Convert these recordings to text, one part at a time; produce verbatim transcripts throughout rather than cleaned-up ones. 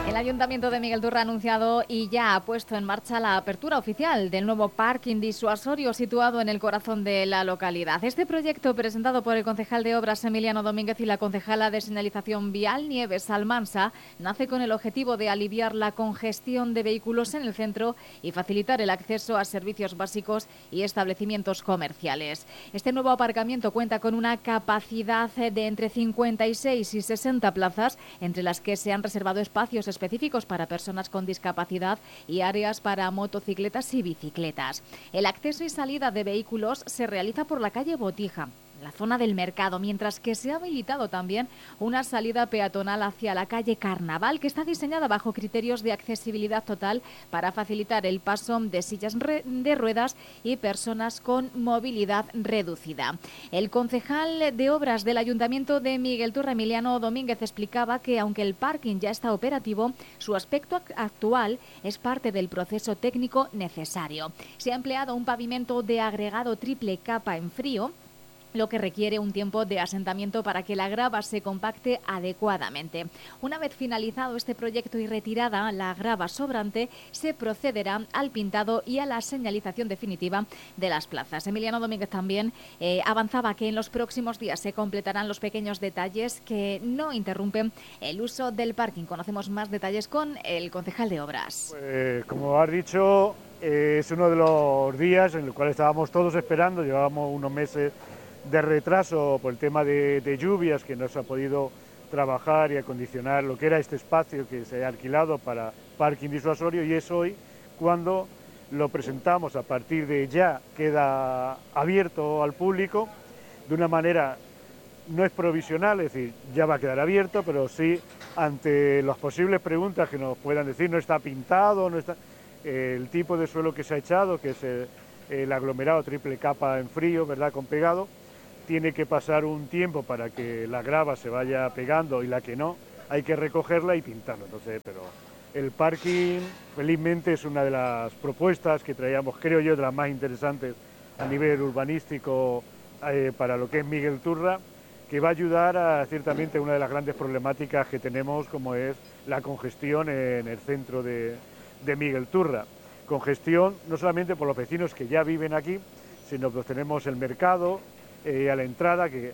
El Ayuntamiento de Miguel Turra ha anunciado y ya ha puesto en marcha la apertura oficial del nuevo parking disuasorio situado en el corazón de la localidad. Este proyecto, presentado por el concejal de Obras Emiliano Domínguez y la concejala de Señalización Vial Nieves Almansa, nace con el objetivo de aliviar la congestión de vehículos en el centro y facilitar el acceso a servicios básicos y establecimientos comerciales. Este nuevo aparcamiento cuenta con una capacidad de entre cincuenta y seis y sesenta plazas, entre las que se han reservado espacios específicos para personas con discapacidad y áreas para motocicletas y bicicletas. El acceso y salida de vehículos se realiza por la calle Botija, la zona del mercado, mientras que se ha habilitado también una salida peatonal hacia la calle Carnaval, que está diseñada bajo criterios de accesibilidad total para facilitar el paso de sillas de ruedas y personas con movilidad reducida. El concejal de Obras del Ayuntamiento de Miguel Turra, Emiliano Domínguez, explicaba que aunque el parking ya está operativo, su aspecto actual es parte del proceso técnico necesario. Se ha empleado un pavimento de agregado triple capa en frío, lo que requiere un tiempo de asentamiento para que la grava se compacte adecuadamente. Una vez finalizado este proyecto y retirada la grava sobrante, se procederá al pintado y a la señalización definitiva de las plazas. Emiliano Domínguez también eh, avanzaba que en los próximos días se completarán los pequeños detalles que no interrumpen el uso del parking. Conocemos más detalles con el concejal de Obras. Pues, como has dicho, eh, es uno de los días en el cual estábamos todos esperando. Llevábamos unos meses de retraso por el tema de, de lluvias, que no se ha podido trabajar y acondicionar lo que era este espacio que se ha alquilado para parking disuasorio, y es hoy cuando lo presentamos. A partir de ya queda abierto al público de una manera, no es provisional, es decir, ya va a quedar abierto, pero sí ante las posibles preguntas que nos puedan decir, no está pintado, no está, eh, el tipo de suelo que se ha echado, que es el, el aglomerado triple capa en frío, ¿verdad?, con pegado, tiene que pasar un tiempo para que la grava se vaya pegando, y la que no, hay que recogerla y pintarla. Entonces, pero el parking, felizmente, es una de las propuestas que traíamos, creo yo, de las más interesantes a nivel urbanístico eh, para lo que es Miguel Turra, que va a ayudar a, ciertamente, una de las grandes problemáticas que tenemos, como es la congestión en el centro de, de Miguel Turra. Congestión no solamente por los vecinos que ya viven aquí, sino que tenemos el mercado eh, a la entrada, que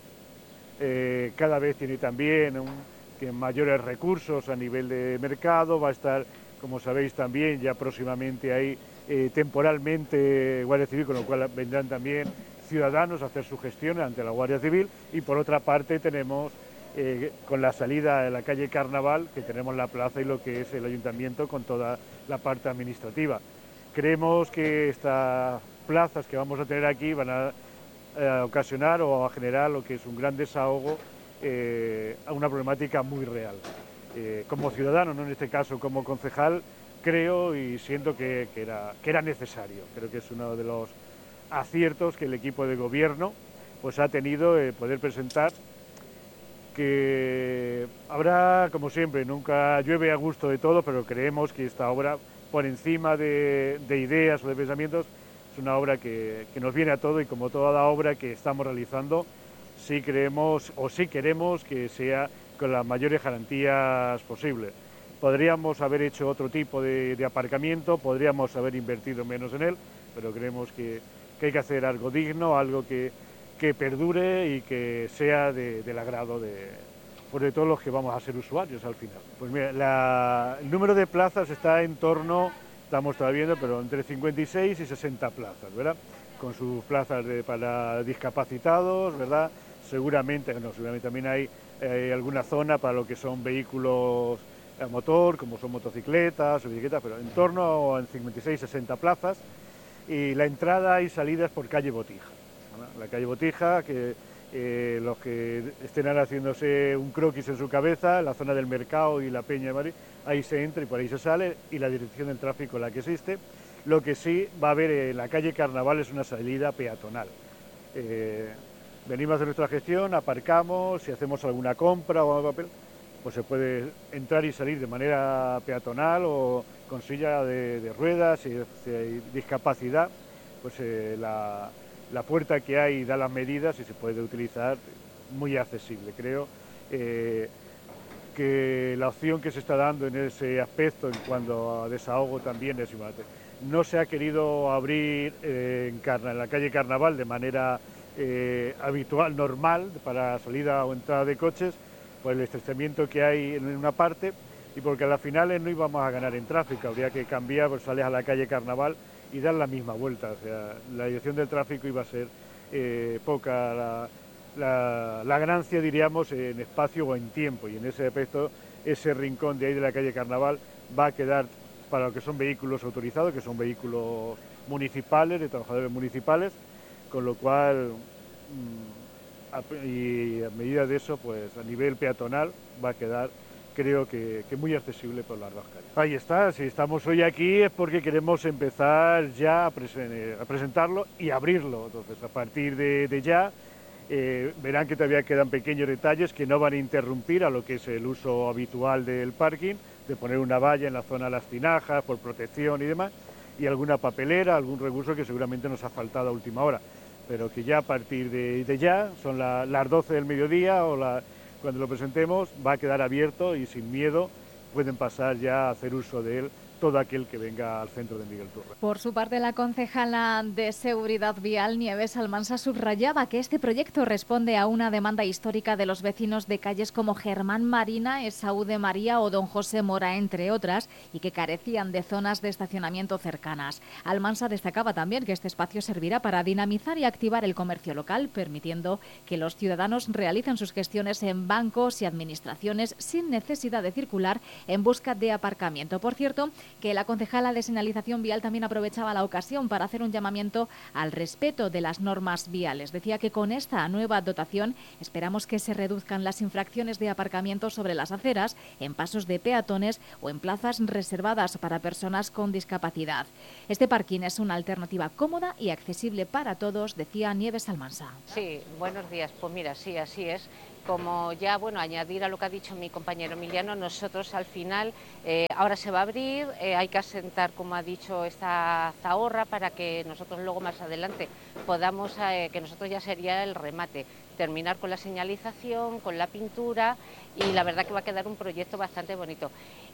eh, cada vez tiene también un, que mayores recursos a nivel de mercado. Va a estar, como sabéis también, ya próximamente ahí eh, temporalmente Guardia Civil, con lo cual vendrán también ciudadanos a hacer su gestión ante la Guardia Civil. Y por otra parte tenemos, eh, con la salida de la calle Carnaval, que tenemos la plaza y lo que es el ayuntamiento con toda la parte administrativa. Creemos que estas plazas que vamos a tener aquí van a eh, ocasionar o a generar lo que es un gran desahogo eh, a una problemática muy real. Eh, como ciudadano, no en este caso como concejal, creo y siento que, que, era, que era necesario. Creo que es uno de los aciertos que el equipo de gobierno pues ha tenido, eh, poder presentar, que habrá, como siempre, nunca llueve a gusto de todo, pero creemos que esta obra, por encima de, de ideas o de pensamientos, es una obra que, que nos viene a todo, y como toda obra que estamos realizando, sí creemos o sí queremos que sea con las mayores garantías posibles. Podríamos haber hecho otro tipo de, de aparcamiento, podríamos haber invertido menos en él, pero creemos que, que hay que hacer algo digno, algo que, que perdure y que sea de, del agrado de, pues de todos los que vamos a ser usuarios al final. Pues mira, la, el número de plazas está en torno, estamos todavía viendo, pero entre cincuenta y seis y sesenta plazas, ¿verdad? Con sus plazas de, para discapacitados, ¿verdad? Seguramente, no, seguramente también hay eh, alguna zona para lo que son vehículos a motor, como son motocicletas o bicicletas, pero en torno a cincuenta y seis a sesenta plazas. Y la entrada y salidas por calle Botija, ¿no? La calle Botija, que eh, los que estén ahora haciéndose un croquis en su cabeza, la zona del mercado y la Peña de Madrid, ahí se entra y por ahí se sale, y la dirección del tráfico la que existe. Lo que sí va a haber en la calle Carnaval es una salida peatonal. Eh, venimos a hacer nuestra gestión, aparcamos, si hacemos alguna compra o algo, pues se puede entrar y salir de manera peatonal o con silla de, de ruedas. Si, si hay discapacidad, pues eh, la, la puerta que hay da las medidas y se puede utilizar, muy accesible, creo. Eh, que la opción que se está dando en ese aspecto en cuanto a desahogo también es importante. No se ha querido abrir eh, en, Carna, en la calle Carnaval de manera eh, habitual, normal, para salida o entrada de coches, por el estrechamiento que hay en una parte y porque a las finales no íbamos a ganar en tráfico, habría que cambiar, pues sales a la calle Carnaval y dar la misma vuelta, o sea, la dirección del tráfico iba a ser eh, poca la, la, la ganancia, diríamos, en espacio o en tiempo, y en ese aspecto, ese rincón de ahí de la calle Carnaval va a quedar para lo que son vehículos autorizados, que son vehículos municipales, de trabajadores municipales, con lo cual, mmm, a, y a medida de eso, pues a nivel peatonal va a quedar, creo que, que muy accesible por las dos calles. Ahí está, si estamos hoy aquí es porque queremos empezar ya a, presen a presentarlo y abrirlo. Entonces, a partir de, de ya, eh, verán que todavía quedan pequeños detalles que no van a interrumpir a lo que es el uso habitual del parking, de poner una valla en la zona de las tinajas, por protección y demás, y alguna papelera, algún recurso que seguramente nos ha faltado a última hora, pero que ya a partir de, de ya, son la, las doce del mediodía o la, cuando lo presentemos, va a quedar abierto y sin miedo pueden pasar ya a hacer uso de él todo aquel que venga al centro de Miguel Turra. Por su parte, la concejala de Seguridad Vial, Nieves Almansa, subrayaba que este proyecto responde a una demanda histórica de los vecinos de calles como Germán Marina, Esaú de María o Don José Mora, entre otras, y que carecían de zonas de estacionamiento cercanas. Almansa destacaba también que este espacio servirá para dinamizar y activar el comercio local, permitiendo que los ciudadanos realicen sus gestiones en bancos y administraciones sin necesidad de circular en busca de aparcamiento. Por cierto, que la concejala de señalización vial también aprovechaba la ocasión para hacer un llamamiento al respeto de las normas viales. Decía que con esta nueva dotación esperamos que se reduzcan las infracciones de aparcamiento sobre las aceras, en pasos de peatones o en plazas reservadas para personas con discapacidad. Este parking es una alternativa cómoda y accesible para todos, decía Nieves Almansa. Sí, buenos días. Pues mira, sí, así es. Como ya, bueno, añadir a lo que ha dicho mi compañero Emiliano, nosotros al final, eh, ahora se va a abrir, eh, hay que asentar, como ha dicho, esta zahorra para que nosotros luego más adelante podamos, eh, que nosotros ya sería el remate, terminar con la señalización, con la pintura y la verdad que va a quedar un proyecto bastante bonito.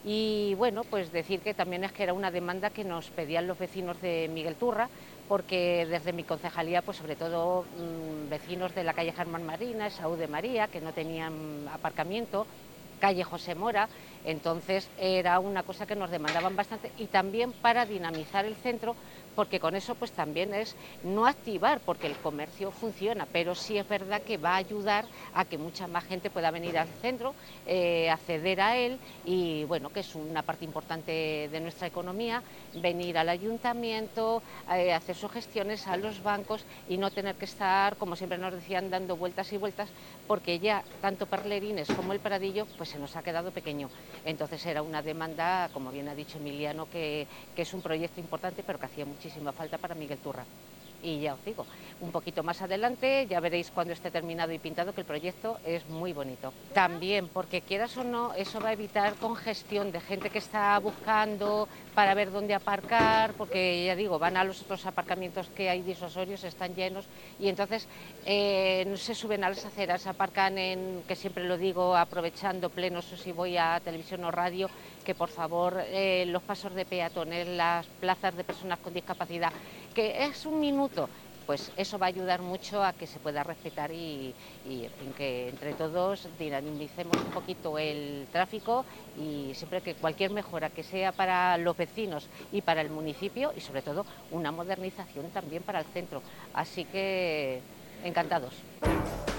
Y bueno, pues decir que también es que era una demanda que nos pedían los vecinos de Miguel Turra, porque desde mi concejalía, pues sobre todo mmm, vecinos de la calle Germán Marina, Esaú de María, que no tenían aparcamiento, calle José Mora, entonces era una cosa que nos demandaban bastante y también para dinamizar el centro, porque con eso pues también es no activar, porque el comercio funciona, pero sí es verdad que va a ayudar a que mucha más gente pueda venir al centro, eh, acceder a él y bueno, que es una parte importante de nuestra economía, venir al ayuntamiento, eh, hacer sus gestiones a los bancos y no tener que estar, como siempre nos decían, dando vueltas y vueltas, porque ya tanto Parlerines como el Pradillo pues se nos ha quedado pequeño. Entonces era una demanda, como bien ha dicho Emiliano, que, que es un proyecto importante, pero que hacía muchísima falta para Miguel Turra. Y ya os digo, un poquito más adelante ya veréis cuando esté terminado y pintado que el proyecto es muy bonito. También, porque quieras o no, eso va a evitar congestión de gente que está buscando para ver dónde aparcar, porque ya digo, van a los otros aparcamientos que hay disuasorios, están llenos y entonces eh, no se suben a las aceras, aparcan en, que siempre lo digo, aprovechando plenos, si voy a televisión o radio, que por favor eh, los pasos de peatones, las plazas de personas con discapacidad, que es un minuto, pues eso va a ayudar mucho a que se pueda respetar y, y en fin, que entre todos dinamicemos un poquito el tráfico y siempre que cualquier mejora que sea para los vecinos y para el municipio y sobre todo una modernización también para el centro. Así que encantados.